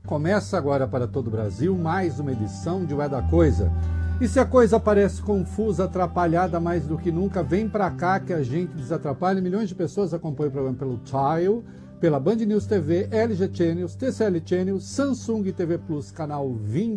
Começa agora para todo o Brasil mais uma edição de Ué da Coisa. E se a coisa parece confusa, atrapalhada mais do que nunca, vem pra cá que a gente desatrapalha. Milhões de pessoas acompanham o programa pelo Tile, pela Band News TV, LG Channels, TCL Channels, Samsung TV Plus, canal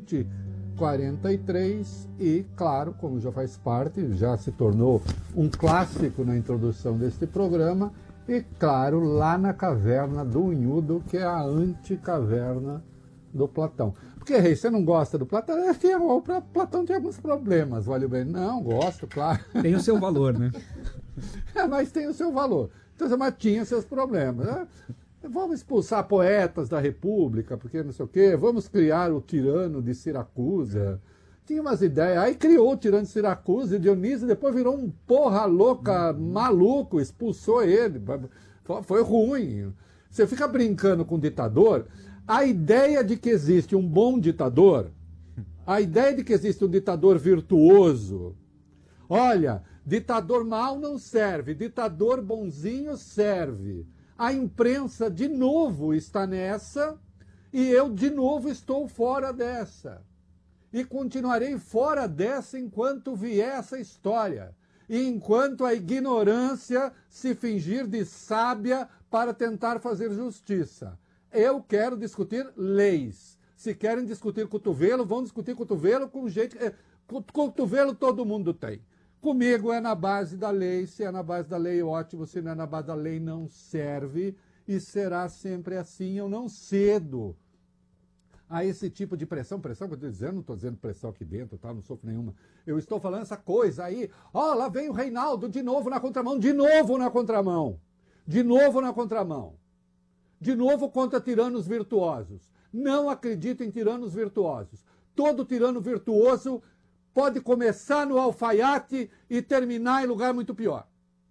2043 e, claro, como já faz parte, já se tornou um clássico na introdução deste programa, e, claro, lá na caverna do Unhudo, que é a anticaverna do Platão. Porque, Rei, você não gosta do Platão? O Platão tem alguns problemas, vale bem. Não, gosto, claro. Tem o seu valor, né? Mas tem o seu valor. Então, mas tinha seus problemas. Vamos expulsar poetas da República, porque não sei o quê. Vamos criar o tirano de Siracusa. Tinha umas ideias. Aí criou o tirano de Siracusa e Dionísio depois virou um porra louca, maluco, expulsou ele. Foi ruim. Você fica brincando com o ditador. A ideia de que existe um bom ditador, a ideia de que existe um ditador virtuoso, olha, ditador mau não serve, ditador bonzinho serve. A imprensa de novo está nessa e eu de novo estou fora dessa. E continuarei fora dessa enquanto vier essa história. E enquanto a ignorância se fingir de sábia para tentar fazer justiça. Eu quero discutir leis. Se querem discutir cotovelo, vão discutir cotovelo com jeito. Cotovelo todo mundo tem. Comigo é na base da lei. Se é na base da lei, ótimo. Se não é na base da lei, não serve. E será sempre assim. Eu não cedo a esse tipo de pressão. Pressão que eu estou dizendo, não estou dizendo pressão aqui dentro, tá? Não sofro nenhuma. Eu estou falando essa coisa aí. Ó, lá vem o Reinaldo de novo na contramão. De novo na contramão. De novo na contramão. De novo contra tiranos virtuosos. Não acredito em tiranos virtuosos. Todo tirano virtuoso pode começar no alfaiate e terminar em lugar muito pior.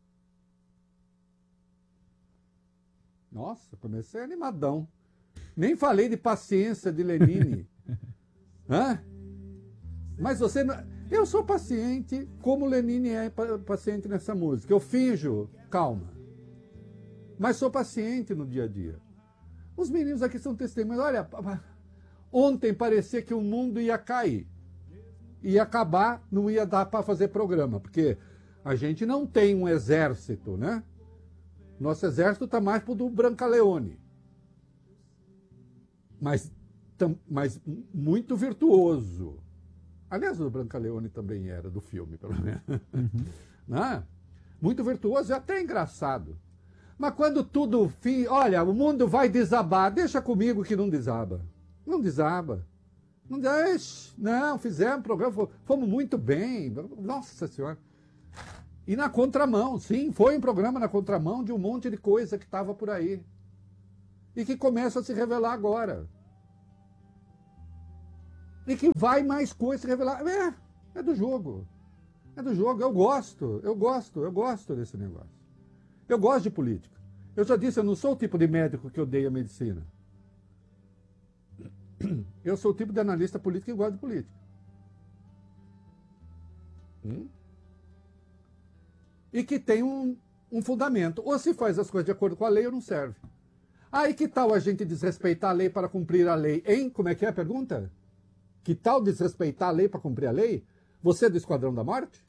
Nossa, comecei animadão. Nem falei de paciência de Lenine. Hã? Mas você não... Eu sou paciente, como Lenine é paciente nessa música. Eu finjo calma. Mas sou paciente no dia a dia. Os meninos aqui são testemunhas. Olha, ontem parecia que o mundo ia cair. Ia acabar, não ia dar para fazer programa. Porque a gente não tem um exército, né? Nosso exército está mais pro do Brancaleone. Mas muito virtuoso. Aliás, o Brancaleone também era do filme, pelo menos. Uhum. Né? Muito virtuoso e até engraçado. Mas quando tudo... Olha, o mundo vai desabar. Deixa comigo que não desaba. Não desaba. Não, fizemos programa, fomos muito bem. Nossa Senhora. E na contramão, sim, foi um programa na contramão de um monte de coisa que estava por aí. E que começa a se revelar agora. E que vai mais coisa se revelar. É do jogo. É do jogo. Eu gosto desse negócio. Eu gosto de política. Eu já disse, eu não sou o tipo de médico que odeia medicina. Eu sou o tipo de analista político que gosta de política. E que tem um fundamento. Ou se faz as coisas de acordo com a lei ou não serve. Aí que tal a gente desrespeitar a lei para cumprir a lei? Hein? Como é que é a pergunta? Que tal desrespeitar a lei para cumprir a lei? Você é do Esquadrão da Morte?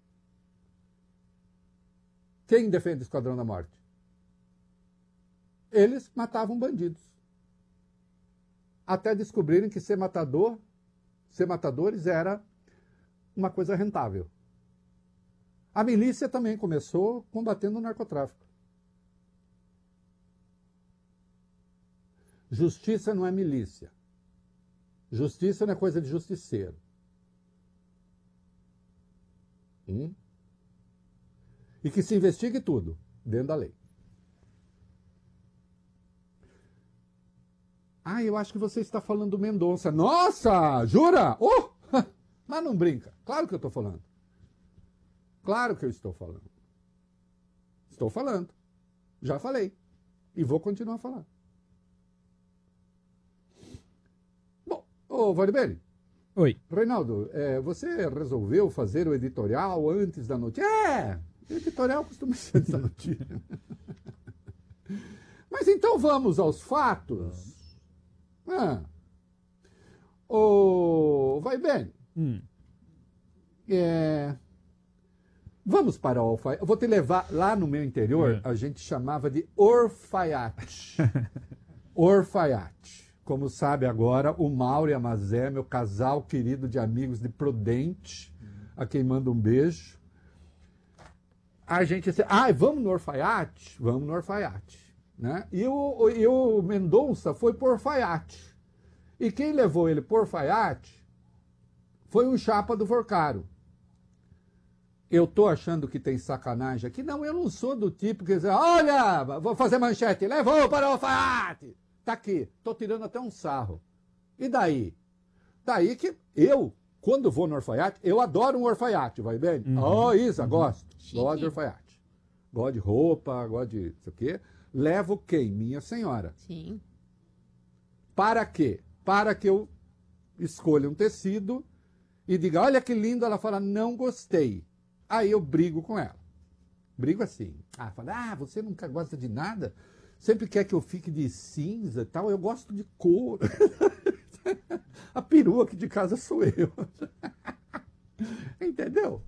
Quem defende o Esquadrão da Morte? Eles matavam bandidos. Até descobrirem que ser matadores era uma coisa rentável. A milícia também começou combatendo o narcotráfico. Justiça não é milícia. Justiça não é coisa de justiceiro. E que se investigue tudo dentro da lei. Eu acho que você está falando do Mendonça. Nossa, jura? Mas não brinca. Claro que eu estou falando. Claro que eu estou falando. Estou falando. Já falei. E vou continuar a falar. Bom, Valdemir. Oi. Reinaldo, você resolveu fazer o editorial antes da notícia? O editorial costuma ser antes da notícia. Mas então vamos aos fatos. Vai bem. Vamos para o alfaiate. Eu vou te levar lá no meu interior, a gente chamava de orfaiate. Orfaiate. Como sabe agora, o Mauro e a Mazé, meu casal querido de amigos de Prudente, a quem manda um beijo. A gente disse, vamos no orfaiate? Vamos no orfaiate. Né? E o Mendonça foi por orfaiate. E quem levou ele por orfaiate foi um chapa do Vorcaro. Eu tô achando que tem sacanagem aqui. Não, eu não sou do tipo que diz, olha, vou fazer manchete, levou para o orfaiate. Tá aqui, tô tirando até um sarro. E daí? Daí que eu, quando vou no orfaiate, eu adoro um orfaiate, vai bem? Isa, gosto. Chique. Gosto de orfaiate. Gosto de roupa, gosto de isso aqui. Levo quem? Minha senhora. Sim. Para quê? Para que eu escolha um tecido e diga, olha que lindo, ela fala, não gostei. Aí eu brigo com ela. Brigo assim. Fala, você nunca gosta de nada? Sempre quer que eu fique de cinza e tal, eu gosto de cor. A perua aqui de casa sou eu. Entendeu?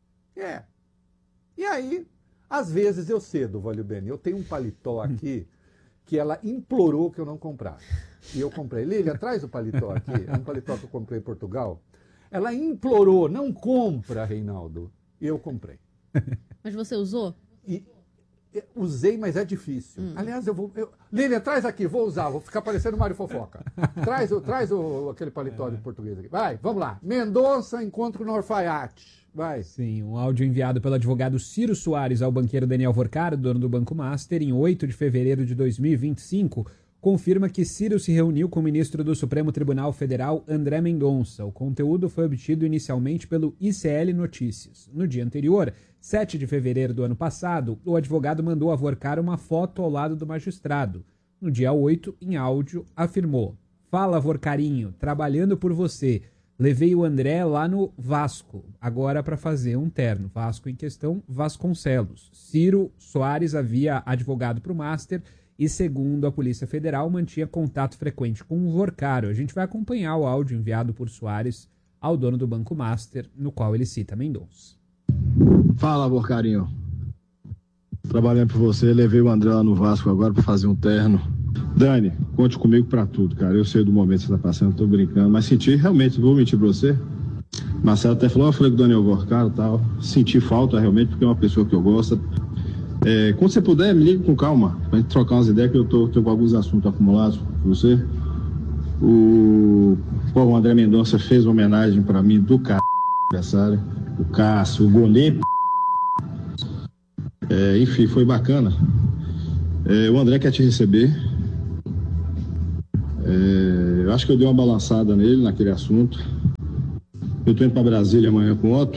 E aí, às vezes eu cedo, Valeu Bene. Eu tenho um paletó aqui que ela implorou que eu não comprasse. E eu comprei. Lília, traz o paletó aqui. É um paletó que eu comprei em Portugal. Ela implorou, não compra, Reinaldo. E eu comprei. Mas você usou? Usei, mas é difícil. Aliás, Lília, traz aqui, vou usar, vou ficar parecendo Mário Fofoca. Traz aquele paletó de português aqui. Vai, vamos lá. Mendonça, encontro no orfaiate. Vai. Sim, um áudio enviado pelo advogado Ciro Soares ao banqueiro Daniel Vorcaro, dono do Banco Master, em 8 de fevereiro de 2025, confirma que Ciro se reuniu com o ministro do Supremo Tribunal Federal, André Mendonça. O conteúdo foi obtido inicialmente pelo ICL Notícias. No dia anterior, 7 de fevereiro do ano passado, o advogado mandou a Vorcaro uma foto ao lado do magistrado. No dia 8, em áudio, afirmou: "Fala, Vorcarinho, trabalhando por você. Levei o André lá no Vasco, agora para fazer um terno." Vasco em questão, Vasconcelos. Ciro Soares havia advogado para o Master e, segundo a Polícia Federal, mantinha contato frequente com o Vorcaro. A gente vai acompanhar o áudio enviado por Soares ao dono do Banco Master, no qual ele cita Mendonça. Fala, Vorcarinho. Trabalhando por você, levei o André lá no Vasco agora para fazer um terno. Dani, conte comigo para tudo, cara. Eu sei do momento que você tá passando, tô brincando, mas senti realmente, vou mentir pra você. Marcelo até falou, eu falei com o Daniel Vorcaro e tal. Senti falta realmente, porque é uma pessoa que eu gosto. Quando você puder, me liga com calma, pra gente trocar umas ideias, que eu tô com alguns assuntos acumulados com você. O André Mendonça fez uma homenagem pra mim do aniversário. O Cássio, o Gonê. Enfim, foi bacana. O André quer te receber. Eu acho que eu dei uma balançada nele, naquele assunto. Eu tô indo pra Brasília amanhã com o Otto.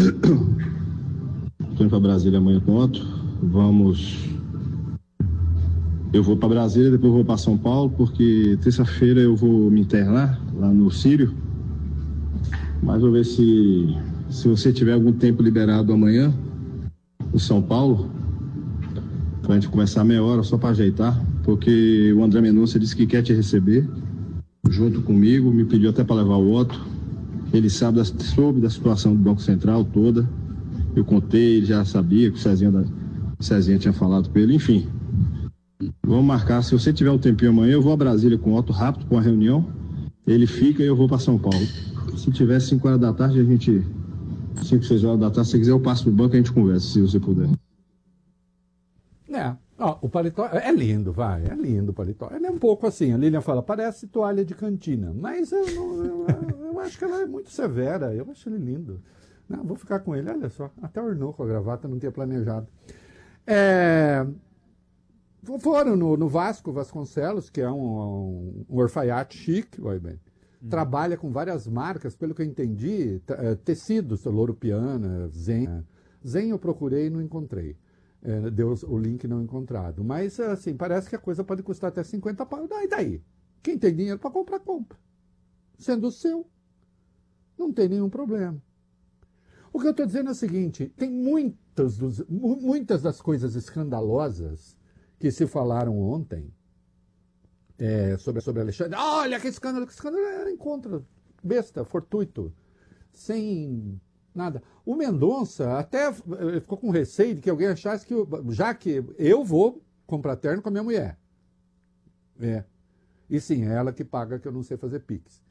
Eu vou para Brasília, depois vou para São Paulo, porque terça-feira eu vou me internar lá no Sírio. Mas vou ver se você tiver algum tempo liberado amanhã em São Paulo, pra gente começar meia hora só para ajeitar, porque o André Mendonça disse que quer te receber junto comigo, me pediu até para levar o Otto. Ele soube da situação do Banco Central toda. Eu contei, ele já sabia que o Cezinha tinha falado com ele, enfim. Vamos marcar, se você tiver um tempinho amanhã, eu vou a Brasília com o Otto rápido, com a reunião. Ele fica e eu vou para São Paulo. Se tiver 5 horas da tarde, 5, 6 horas da tarde, se você quiser, eu passo pro banco e a gente conversa, se você puder. O paletó é lindo, vai, é lindo o paletó. Ele é um pouco assim, a Lilian fala, parece toalha de cantina, mas eu acho que ela é muito severa, eu acho ele lindo. Não, vou ficar com ele, olha só, até ornou com a gravata, não tinha planejado. Foram no Vasco, Vasconcelos, que é um orfaiate chique, olha bem. Trabalha com várias marcas, pelo que eu entendi, tecidos, Louro Piana, Zen. Zen eu procurei e não encontrei. Deu o link não encontrado. Mas, assim, parece que a coisa pode custar até 50 pau. E daí? Quem tem dinheiro para comprar, compra. Sendo o seu, não tem nenhum problema. O que eu estou dizendo é o seguinte, tem muitas das coisas escandalosas que se falaram ontem sobre Alexandre. Olha que escândalo, era encontro besta, fortuito, sem nada. O Mendonça até ficou com receio de que alguém achasse que, já que eu vou comprar terno com a minha mulher. E sim, é ela que paga, que eu não sei fazer Pix.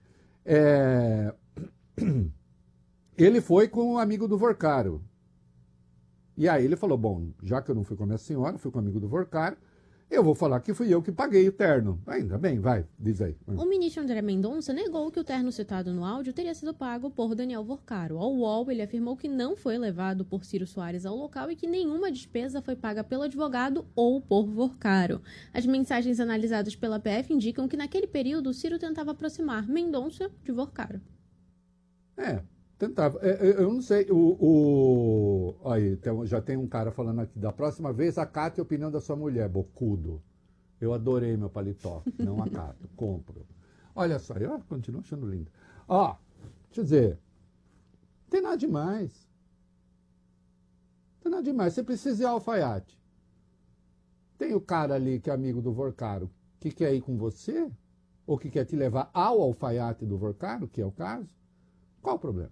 Ele foi com um amigo do Vorcaro. E aí ele falou, bom, já que eu não fui com a minha senhora, fui com um amigo do Vorcaro, eu vou falar que fui eu que paguei o terno. Ainda bem, vai, diz aí. O ministro André Mendonça negou que o terno citado no áudio teria sido pago por Daniel Vorcaro. Ao UOL, ele afirmou que não foi levado por Ciro Soares ao local e que nenhuma despesa foi paga pelo advogado ou por Vorcaro. As mensagens analisadas pela PF indicam que naquele período Ciro tentava aproximar Mendonça de Vorcaro. Tentava. Eu não sei. Aí, já tem um cara falando aqui. Da próxima vez, acate a opinião da sua mulher, bocudo. Eu adorei meu paletó. Não acato. Compro. Olha só, eu continuo achando lindo. Deixa eu dizer. Tem nada demais. Tem nada demais. Você precisa ir ao alfaiate. Tem o cara ali que é amigo do Vorcaro, que quer ir com você, ou que quer te levar ao alfaiate do Vorcaro, que é o caso. Qual o problema?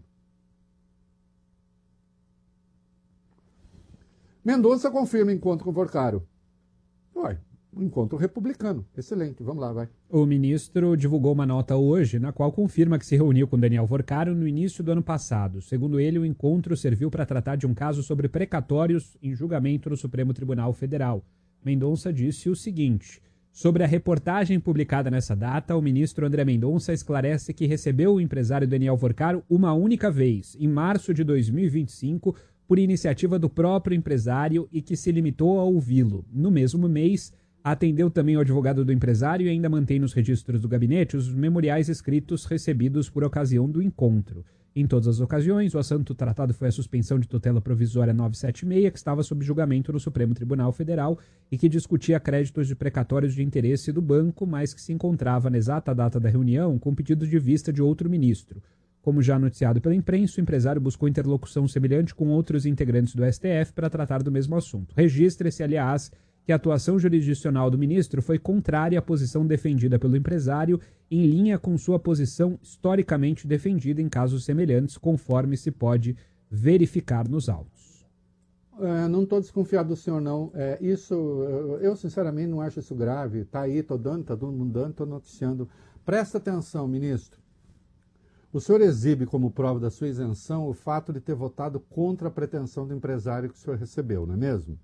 Mendonça confirma encontro com o Vorcaro. Um encontro republicano. Excelente. Vamos lá, vai. O ministro divulgou uma nota hoje, na qual confirma que se reuniu com Daniel Vorcaro no início do ano passado. Segundo ele, o encontro serviu para tratar de um caso sobre precatórios em julgamento no Supremo Tribunal Federal. Mendonça disse o seguinte: sobre a reportagem publicada nessa data, o ministro André Mendonça esclarece que recebeu o empresário Daniel Vorcaro uma única vez, em março de 2025, por iniciativa do próprio empresário e que se limitou a ouvi-lo. No mesmo mês, atendeu também o advogado do empresário e ainda mantém nos registros do gabinete os memoriais escritos recebidos por ocasião do encontro. Em todas as ocasiões, o assunto tratado foi a suspensão de tutela provisória 976, que estava sob julgamento no Supremo Tribunal Federal e que discutia créditos de precatórios de interesse do banco, mas que se encontrava na exata data da reunião com pedido de vista de outro ministro. Como já noticiado pela imprensa, o empresário buscou interlocução semelhante com outros integrantes do STF para tratar do mesmo assunto. Registra-se, aliás, que a atuação jurisdicional do ministro foi contrária à posição defendida pelo empresário, em linha com sua posição historicamente defendida em casos semelhantes, conforme se pode verificar nos autos. Não estou desconfiado do senhor, não. Eu sinceramente não acho isso grave. Está aí, estou dando, está todo mundo dando, estou noticiando. Presta atenção, ministro. O senhor exibe como prova da sua isenção o fato de ter votado contra a pretensão do empresário que o senhor recebeu, não é mesmo?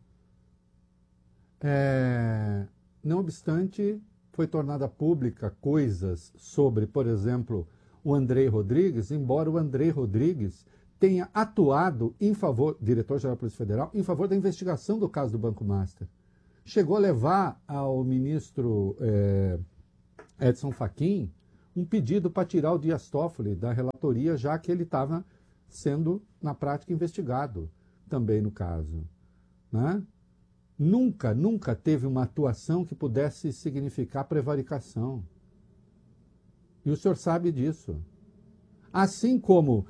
Não obstante, foi tornada pública coisas sobre, por exemplo, o Andrei Rodrigues, embora o Andrei Rodrigues tenha atuado em favor, diretor-geral da Polícia Federal, em favor da investigação do caso do Banco Master. Chegou a levar ao ministro Edson Fachin um pedido para tirar o Dias Toffoli da relatoria, já que ele estava sendo, na prática, investigado também no caso, né? Nunca teve uma atuação que pudesse significar prevaricação. E o senhor sabe disso. Assim como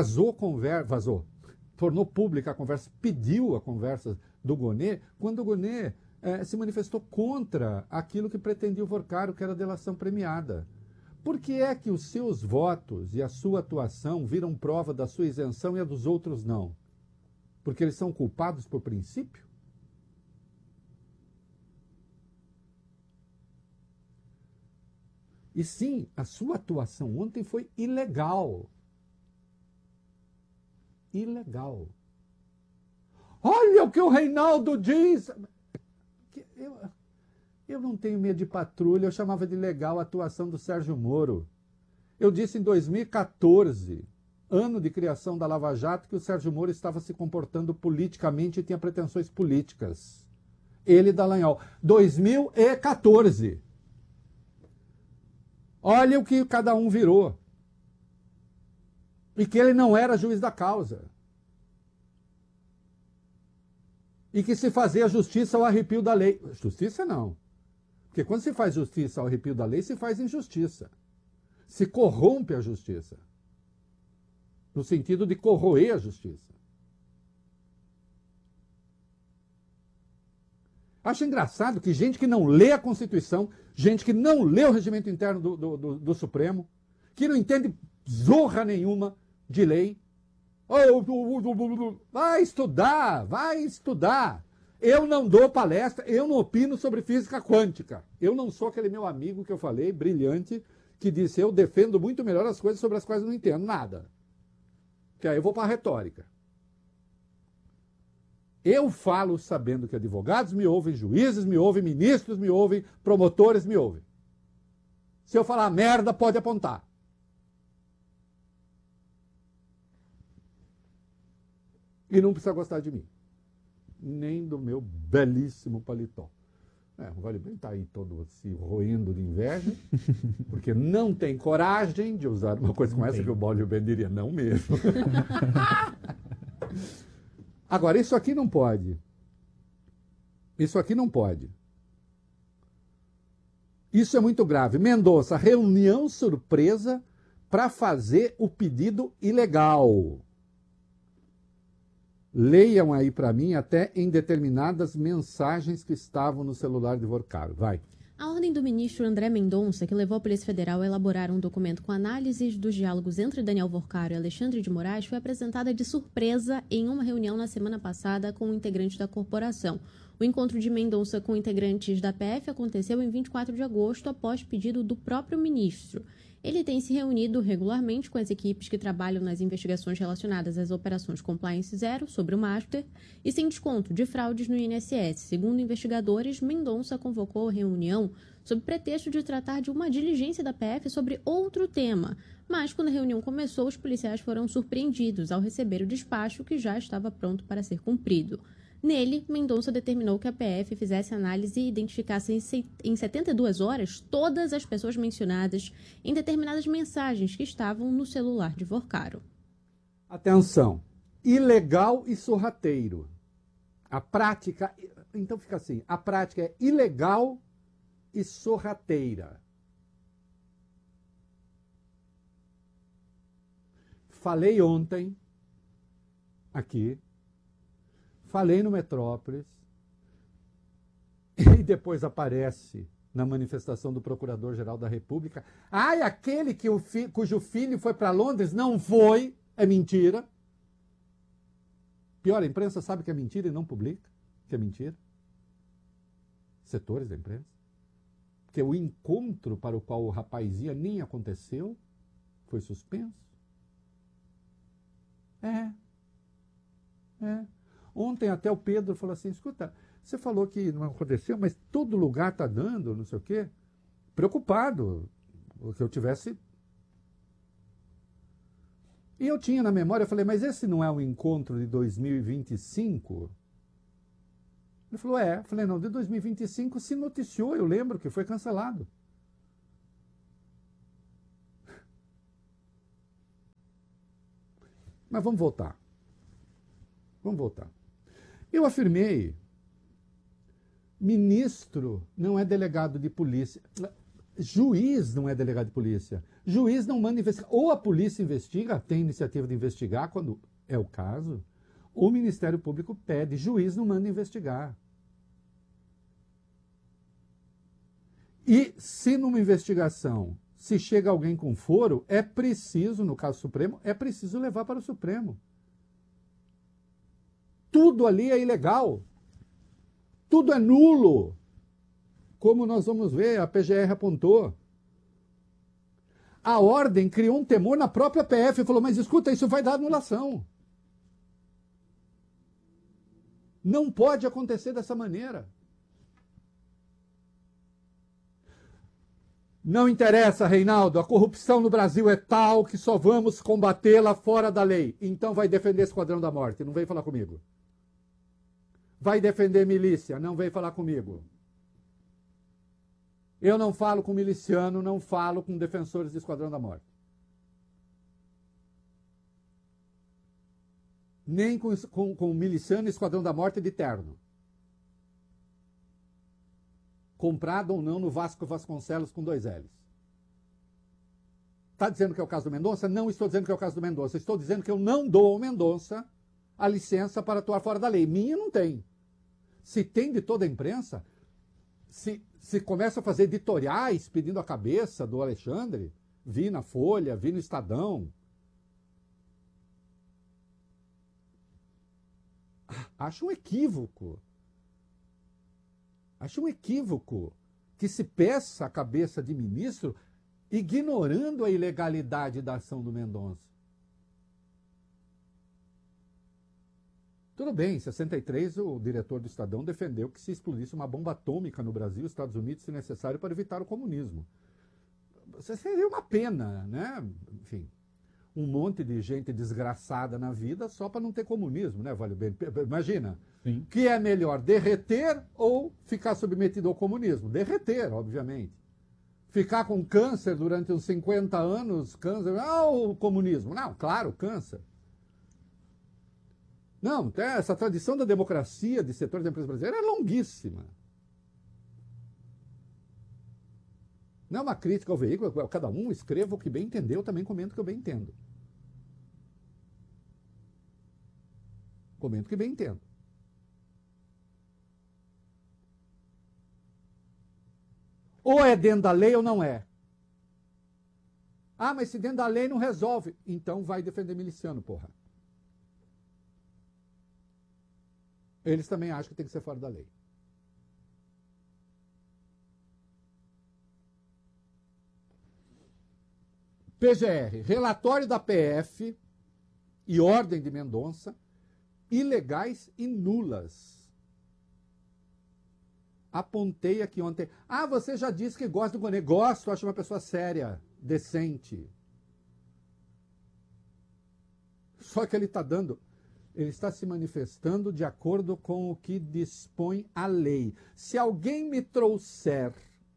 tornou pública a conversa, pediu a conversa do Gonê, quando o Gonê se manifestou contra aquilo que pretendia o Vorcaro, que era a delação premiada. Por que é que os seus votos e a sua atuação viram prova da sua isenção e a dos outros não? Porque eles são culpados por princípio? E sim, a sua atuação ontem foi ilegal. Ilegal. Olha o que o Reinaldo diz! Eu não tenho medo de patrulha, eu chamava de legal a atuação do Sérgio Moro. Eu disse em 2014, ano de criação da Lava Jato, que o Sérgio Moro estava se comportando politicamente e tinha pretensões políticas. Ele e Dallagnol. 2014. Olha o que cada um virou. E que ele não era juiz da causa. E que se fazia justiça ao arrepio da lei. Justiça não. Porque quando se faz justiça ao arrepio da lei, se faz injustiça. Se corrompe a justiça. No sentido de corroer a justiça. Acho engraçado que gente que não lê a Constituição, gente que não lê o regimento interno do Supremo, que não entende zorra nenhuma de lei. Vai estudar, vai estudar. Eu não dou palestra, eu não opino sobre física quântica. Eu não sou aquele meu amigo que eu falei, brilhante, que disse eu defendo muito melhor as coisas sobre as quais eu não entendo nada. Que aí eu vou para a retórica. Eu falo sabendo que advogados me ouvem, juízes me ouvem, ministros me ouvem, promotores me ouvem. Se eu falar merda, pode apontar. E não precisa gostar de mim. Nem do meu belíssimo paletó. O Vale Bem está aí todo se roendo de inveja, porque não tem coragem de usar uma coisa como essa que o Vale Bem diria, não mesmo. Agora, isso aqui não pode. Isso aqui não pode. Isso é muito grave. Mendonça, reunião surpresa para fazer o pedido ilegal. Leiam aí para mim até em determinadas mensagens que estavam no celular de Vorcaro. Vai. A ordem do ministro André Mendonça, que levou a Polícia Federal a elaborar um documento com análises dos diálogos entre Daniel Vorcaro e Alexandre de Moraes, foi apresentada de surpresa em uma reunião na semana passada com integrantes da corporação. O encontro de Mendonça com integrantes da PF aconteceu em 24 de agosto, após pedido do próprio ministro. Ele tem se reunido regularmente com as equipes que trabalham nas investigações relacionadas às operações Compliance Zero sobre o Master e sem desconto de fraudes no INSS. Segundo investigadores, Mendonça convocou a reunião sob pretexto de tratar de uma diligência da PF sobre outro tema. Mas, quando a reunião começou, os policiais foram surpreendidos ao receber o despacho que já estava pronto para ser cumprido. Nele, Mendonça determinou que a PF fizesse análise e identificasse em 72 horas todas as pessoas mencionadas em determinadas mensagens que estavam no celular de Vorcaro. Atenção, ilegal e sorrateiro. A prática, então fica assim, a prática é ilegal e sorrateira. Falei ontem, aqui, falei no Metrópolis, e depois aparece na manifestação do Procurador-Geral da República. Aquele que cujo filho foi para Londres não foi, é mentira. Pior, a imprensa sabe que é mentira e não publica que é mentira. Setores da imprensa. Porque o encontro para o qual o rapaz ia nem aconteceu, foi suspenso. Ontem até o Pedro falou assim, escuta, você falou que não aconteceu, mas todo lugar está dando, não sei o quê. Preocupado, que eu tivesse... E eu tinha na memória, eu falei, mas esse não é um encontro de 2025? Ele falou, é. Eu falei, não, de 2025 se noticiou, eu lembro que foi cancelado. Mas vamos voltar. Eu afirmei, ministro não é delegado de polícia, juiz não é delegado de polícia, juiz não manda investigar, ou a polícia investiga, tem iniciativa de investigar quando é o caso, ou o Ministério Público pede, juiz não manda investigar. E se numa investigação, se chega alguém com foro, é preciso, no caso Supremo, é preciso levar para o Supremo. Tudo ali é ilegal. Tudo é nulo. Como nós vamos ver, a PGR apontou. A ordem criou um temor na própria PF e falou, mas escuta, isso vai dar anulação. Não pode acontecer dessa maneira. Não interessa, Reinaldo, a corrupção no Brasil é tal que só vamos combatê-la fora da lei. Então vai defender Esquadrão da Morte, não vem falar comigo. Vai defender milícia, não vem falar comigo. Eu não falo com miliciano, não falo com defensores do Esquadrão da Morte. Nem com miliciano e Esquadrão da Morte de terno. Comprado ou não no Vasco Vasconcelos com 2 L's. Está dizendo que é o caso do Mendonça? Não estou dizendo que é o caso do Mendonça. Estou dizendo que eu não dou ao Mendonça a licença para atuar fora da lei. Minha não tem. Se tem de toda a imprensa, se começa a fazer editoriais pedindo a cabeça do Alexandre, vi na Folha, vi no Estadão. Acho um equívoco. Acho um equívoco que se peça a cabeça de ministro ignorando a ilegalidade da ação do Mendonça. Tudo bem, em 63 o diretor do Estadão defendeu que se explodisse uma bomba atômica no Brasil e Estados Unidos, se necessário, para evitar o comunismo. Seria uma pena, né? Enfim, um monte de gente desgraçada na vida só para não ter comunismo, né, Vale bem? Imagina, Sim. que é melhor, derreter ou ficar submetido ao comunismo? Derreter, obviamente. Ficar com câncer durante uns 50 anos, câncer, o comunismo. Não, claro, câncer. Não, essa tradição da democracia de setores da empresa brasileira é longuíssima. Não é uma crítica ao veículo, cada um escreva o que bem entendeu, também comento o que eu bem entendo. Comento o que bem entendo. Ou é dentro da lei ou não é. Ah, mas se dentro da lei não resolve, então vai defender miliciano, porra. Eles também acham que tem que ser fora da lei. PGR, relatório da PF e ordem de Mendonça, ilegais e nulas. Apontei aqui ontem. Ah, você já disse que gosta do Gonê. Gosto, acho uma pessoa séria, decente. Só que ele está se manifestando de acordo com o que dispõe a lei. Se alguém me trouxer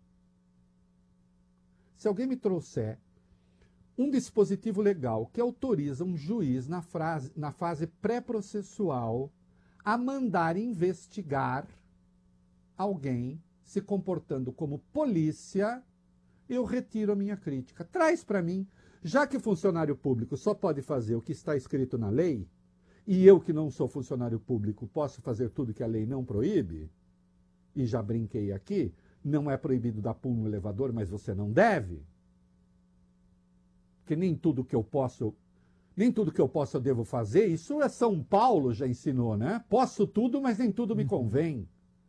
um dispositivo legal que autoriza um juiz na fase pré-processual a mandar investigar alguém se comportando como polícia, eu retiro a minha crítica. Traz para mim, já que funcionário público só pode fazer o que está escrito na lei, e eu que não sou funcionário público posso fazer tudo que a lei não proíbe, e já brinquei aqui, não é proibido dar pulo no elevador, mas você não deve. Porque nem tudo que eu posso eu devo fazer. Isso é São Paulo já ensinou, né? Posso tudo, mas nem tudo me convém.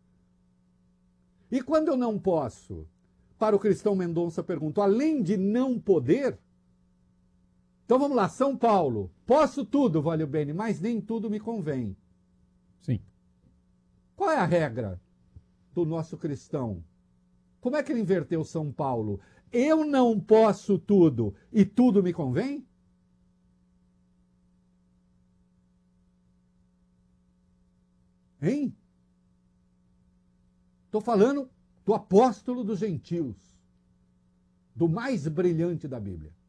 E quando eu não posso, para o Cristão Mendonça perguntou, além de não poder, então vamos lá, São Paulo, posso tudo, Valeu Bene, mas nem tudo me convém. Sim. Qual é a regra do nosso cristão? Como é que ele inverteu São Paulo? Eu não posso tudo e tudo me convém? Hein? Estou falando do apóstolo dos gentios, do mais brilhante da Bíblia.